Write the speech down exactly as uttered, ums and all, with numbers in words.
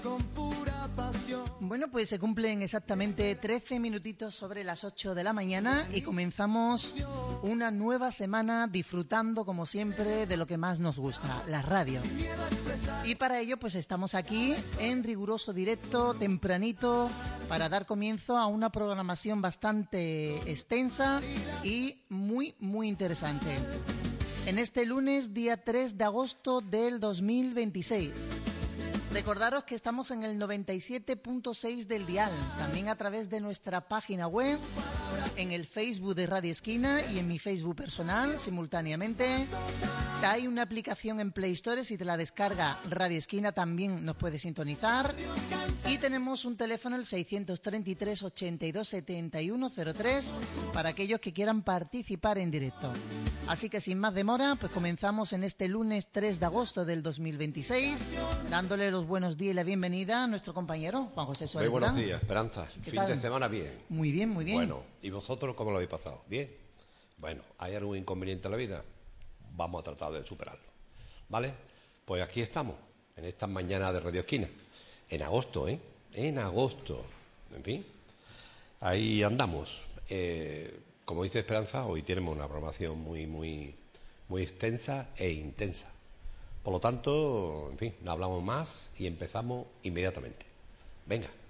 Bueno, pues se cumplen exactamente trece minutitos sobre las ocho de la mañana y comenzamos una nueva semana disfrutando, como siempre, de lo que más nos gusta, la radio. Y para ello, pues estamos aquí en riguroso directo, tempranito, para dar comienzo a una programación bastante extensa y muy, muy interesante. En este lunes, día tres de agosto del dos mil veintiséis. Recordaros que estamos en el noventa y siete punto seis del dial, también a través de nuestra página web, en el Facebook de Radio Esquina y en mi Facebook personal simultáneamente. Hay una aplicación en Play Store, si te la descarga Radio Esquina también nos puedes sintonizar. Y tenemos un teléfono, el seiscientos treinta y tres, ochenta y dos, setenta y uno cero tres, para aquellos que quieran participar en directo. Así que sin más demora, pues comenzamos en este lunes tres de agosto del dos mil veintiséis, dándole los buenos días y la bienvenida a nuestro compañero Juan José Suárez. Muy buenos días, Esperanza. Fin tal? de semana bien. Muy bien, muy bien. Bueno, ¿y vosotros cómo lo habéis pasado? ¿Bien? Bueno, ¿hay algún inconveniente en la vida? Vamos a tratar de superarlo, ¿vale? Pues aquí estamos, en esta mañana de Radio Esquina, en agosto, ¿eh? En agosto, en fin, ahí andamos. Eh, como dice Esperanza, hoy tenemos una programación muy, muy, muy extensa e intensa. Por lo tanto, en fin, no hablamos más y empezamos inmediatamente. Venga.